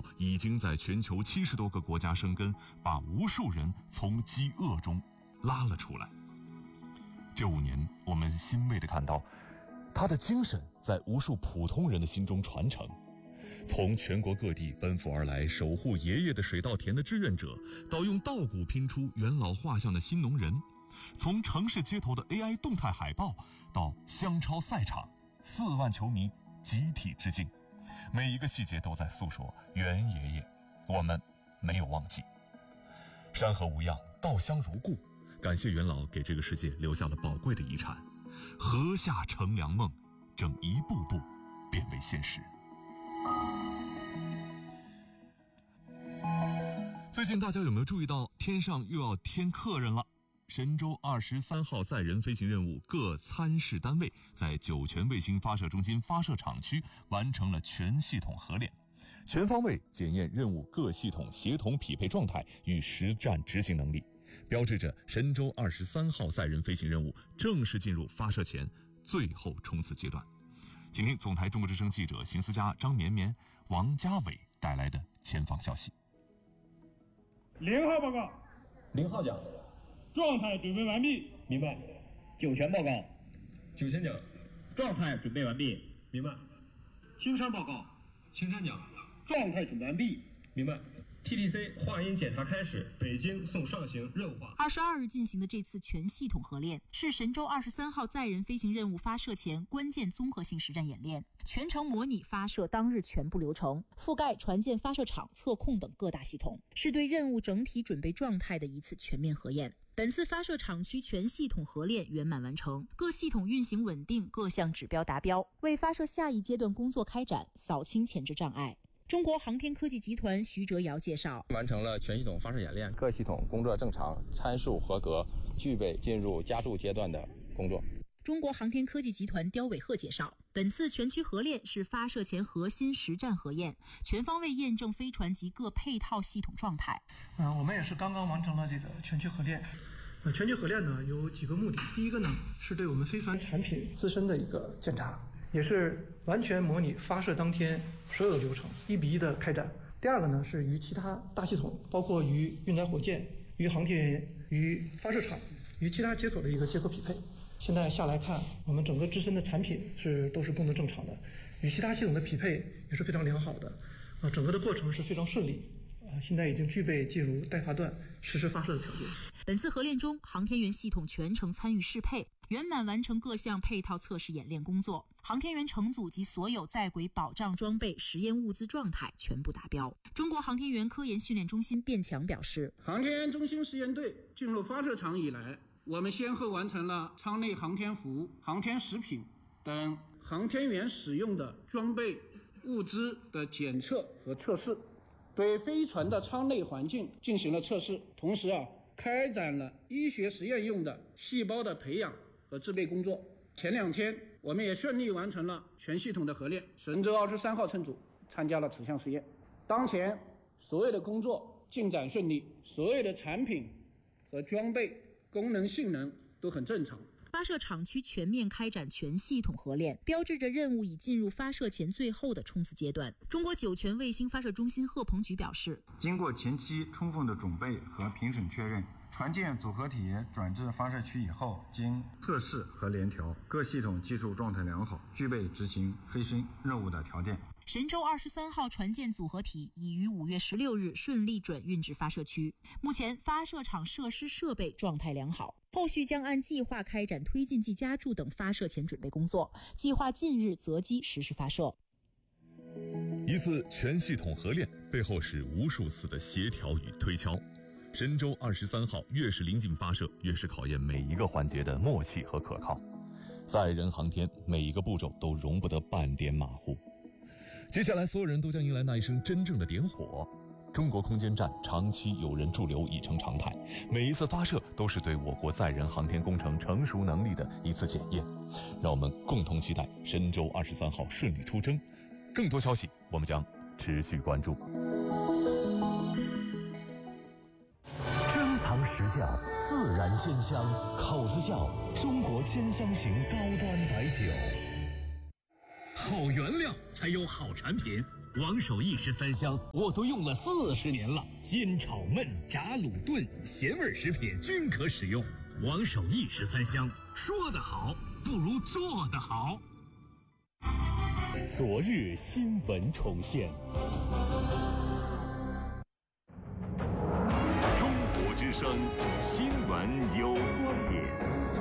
号已经在全球70多个国家生根，把无数人从饥饿中拉了出来。这5年，我们欣慰地看到，他的精神在无数普通人的心中传承。从全国各地奔赴而来守护爷爷的水稻田的志愿者，到用稻谷拼出元老画像的新农人，从城市街头的 AI 动态海报到香超赛场，4万球迷集体致敬，每一个细节都在诉说袁爷爷，我们没有忘记。山河无恙，稻香如故，感谢元老给这个世界留下了宝贵的遗产，禾下乘凉梦正一步步变为现实。最近大家有没有注意到天上又要添客人了？神舟23号载人飞行任务各参试单位在酒泉卫星发射中心发射场区完成了全系统合练，全方位检验任务各系统协同匹配状态与实战执行能力，标志着神舟23号载人飞行任务正式进入发射前最后冲刺阶段。请听总台中国之声记者邢思佳、张绵绵、王家伟带来的前方消息。 0号报告 0号讲， 状态准备完毕。 明白。 酒泉报告， 酒泉讲， 状态准备完毕。 明白。 青山报告， 青山讲， 状态准备完毕。 明白。TDC 话音检查开始，北京送上行任务化。 22日进行的这次全系统合练是神舟23号载人飞行任务发射前关键综合性实战演练，全程模拟发射当日全部流程，覆盖船舰发射场、测控等各大系统，是对任务整体准备状态的一次全面核验。本次发射场区全系统合练圆满完成，各系统运行稳定，各项指标达标，为发射下一阶段工作开展扫清前置障碍。中国航天科技集团徐哲尧介绍， 完成了全系统发射演练，各系统工作正常，参数合格，具备进入加速阶段的工作。 中国航天科技集团刁伟鹤介绍，本次全区合练是发射前核心实战核验，全方位验证飞船及各配套系统状态。 我们也是刚刚完成了这个全区合练。全区合练呢有几个目的，第一个呢是对我们飞船产品自身的一个检查，也是完全模拟发射当天所有的流程，1比1的开展。第二个呢是与其他大系统，包括与运载火箭、与航天员、与发射场、与其他接口的一个接口匹配。现在下来看，我们整个自身的产品都是功能正常的，与其他系统的匹配也是非常良好的，整个的过程是非常顺利。现在已经具备进入待发段实施发射的条件。 本次合练中，航天员系统全程参与适配，圆满完成各项配套测试演练工作，航天员乘组及所有在轨保障装备、实验物资状态全部达标。中国航天员科研训练中心卞强表示， 航天员中心实验队进入发射场以来，我们先后完成了舱内航天服、航天食品等航天员使用的装备物资的检测和测试，对飞船的舱内环境进行了测试，同时开展了医学实验用的细胞的培养和制备工作。前2天我们也顺利完成了全系统的合练，神舟23号乘组参加了此项实验。当前所有的工作进展顺利，所有的产品和装备功能性能都很正常。 发射场区全面开展全系统合练，标志着任务已进入发射前最后的冲刺阶段。中国酒泉卫星发射中心贺鹏举表示， 经过前期充分的准备和评审确认，船舰组合体转至发射区以后，经测试和联调，各系统技术状态良好，具备执行飞行任务的条件。 神舟23号船舰组合体已于5月16日顺利转运至发射区，目前发射场设施设备状态良好，后续将按计划开展推进剂加注等发射前准备工作，计划近日择机实施发射。 一次全系统合练背后是无数次的协调与推敲，神舟23号越是临近发射，越是考验每一个环节的默契和可靠。载人航天每一个步骤都容不得半点马虎。接下来所有人都将迎来那一声真正的点火。中国空间站长期有人驻留已成常态，每一次发射都是对我国载人航天工程成熟能力的一次检验。让我们共同期待神舟23号顺利出征。更多消息我们将持续关注。 珍藏实效，自然鲜香，口子窖中国千香型高端白酒。 好原料才有好产品。王守义13香我都用了40年了，煎炒焖炸卤炖咸味食品均可使用。王守义13香，说得好不如做得好。昨日新闻重现。 中国之声新闻有观点。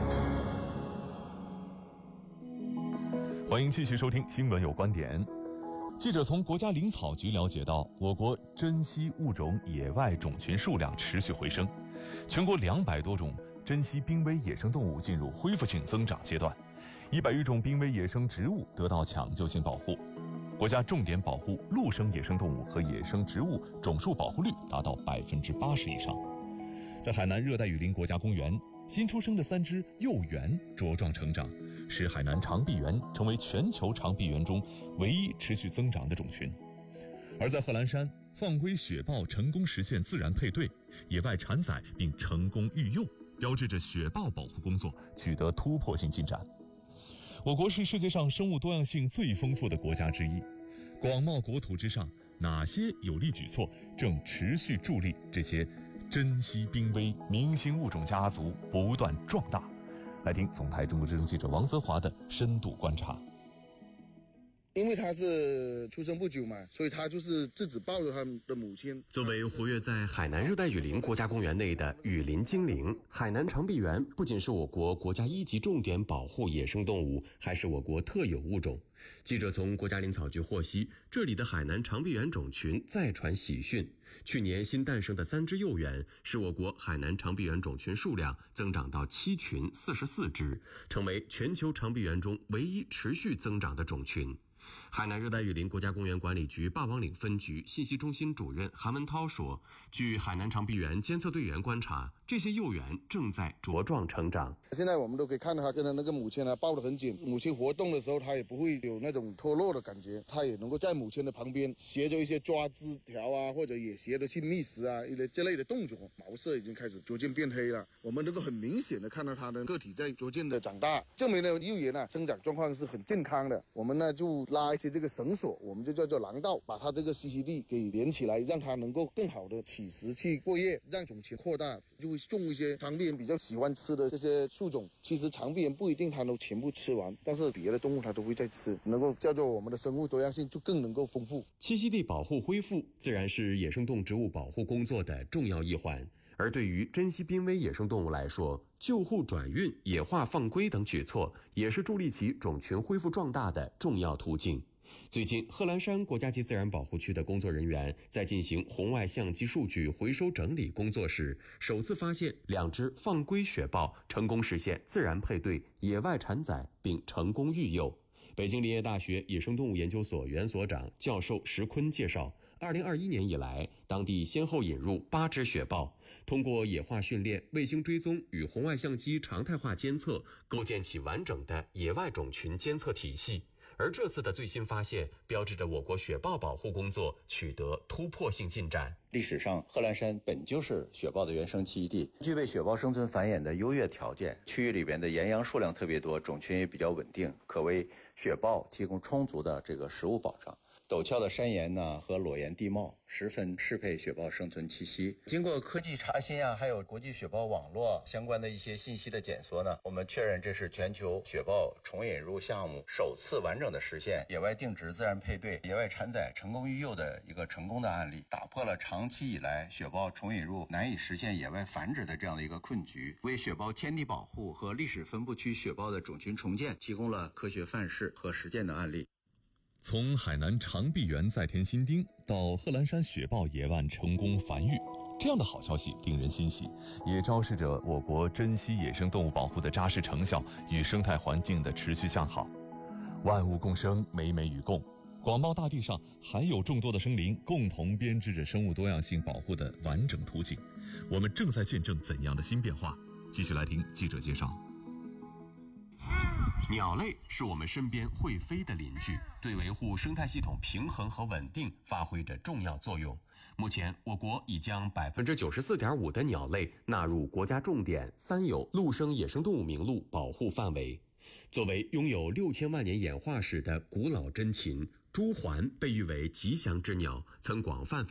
欢迎继续收听新闻有观点。记者从国家林草局了解到，我国珍稀物种野外种群数量持续回升，全国200多种珍稀濒危野生动物进入恢复性增长阶段，100余种濒危野生植物得到抢救性保护。国家重点保护陆生野生动物和野生植物总数保护率达到80%以上。在海南热带雨林国家公园，新出生的3只幼猿茁壮成长，使海南长臂猿成为全球长臂猿中唯一持续增长的种群。而在贺兰山，放归雪豹成功实现自然配对、野外产崽并成功育幼，标志着雪豹保护工作取得突破性进展。我国是世界上生物多样性最丰富的国家之一，广袤国土之上，哪些有力举措正持续助力这些珍稀濒危明星物种家族不断壮大？来听总台中国之声记者王泽华的深度观察。 因为他是出生不久嘛，所以他就是自己抱着他的母亲。 作为活跃在海南热带雨林国家公园内的雨林精灵，海南长臂猿不仅是我国国家1级重点保护野生动物，还是我国特有物种。记者从国家林草局获悉，这里的海南长臂猿种群再传喜讯，去年新诞生的3只幼猿，使我国海南长臂猿种群数量增长到7群44只，成为全球长臂猿中唯一持续增长的种群。海南热带雨林国家公园管理局霸王岭分局信息中心主任韩文涛说，据海南长臂猿监测队员观察，这些幼猿正在茁壮成长。 现在我们都可以看到它跟着那个母亲抱得很紧，母亲活动的时候它也不会有那种脱落的感觉，它也能够在母亲的旁边学着一些抓枝条啊，或者也学着去觅食啊一类这类的动作。毛色已经开始逐渐变黑了，我们能够很明显的看到它的个体在逐渐的长大，证明了幼猿生长状况是很健康的。我们呢就拉一些这个绳索，我们就叫做廊道，把它这个栖息地给连起来，让它能够更好的起食去过夜，让种群扩大。就会种一些长臂猿比较喜欢吃的这些树种，其实长臂猿不一定它都全部吃完，但是别的动物它都会在吃，能够叫做我们的生物多样性就更能够丰富。 栖息地保护恢复自然是野生动植物保护工作的重要一环，而对于珍稀濒危野生动物来说，救护转运、野化放归等举措也是助力其种群恢复壮大的重要途径。最近，贺兰山国家级自然保护区的工作人员在进行红外相机数据回收整理工作时，首次发现2只放归雪豹成功实现自然配对、野外产崽并成功育幼。北京林业大学野生动物研究所原所长教授石坤介绍，2021年以来，当地先后引入8只雪豹，通过野化训练、卫星追踪与红外相机常态化监测，构建起完整的野外种群监测体系。而这次的最新发现，标志着我国雪豹保护工作取得突破性进展。 历史上，贺兰山本就是雪豹的原生栖息地，具备雪豹生存繁衍的优越条件。区域里边的岩羊数量特别多，种群也比较稳定，可为雪豹提供充足的这个食物保障。陡峭的山岩呢和裸岩地貌十分适配雪豹生存栖息。经过科技查询还有国际雪豹网络相关的一些信息的检索呢，我们确认这是全球雪豹重引入项目首次完整的实现野外定植、自然配对、野外产崽成功育幼的一个成功的案例，打破了长期以来雪豹重引入难以实现野外繁殖的这样的一个困局，为雪豹天敌保护和历史分布区雪豹的种群重建提供了科学范式和实践的案例。 从海南长臂猿再添新丁到贺兰山雪豹野外成功繁育，这样的好消息令人欣喜，也昭示着我国珍稀野生动物保护的扎实成效与生态环境的持续向好。万物共生，美美与共，广袤大地上还有众多的生灵共同编织着生物多样性保护的完整图景。我们正在见证怎样的新变化？继续来听记者介绍。 鸟类是我们身边会飞的邻居，对维护生态系统平衡和稳定发挥着重要作用。目前，我国已将94.5%的鸟类纳入国家重点3有陆生野生动物名录保护范围。 作为拥有6000万年演化史的古老珍禽，朱鹮被誉为吉祥之鸟，曾广泛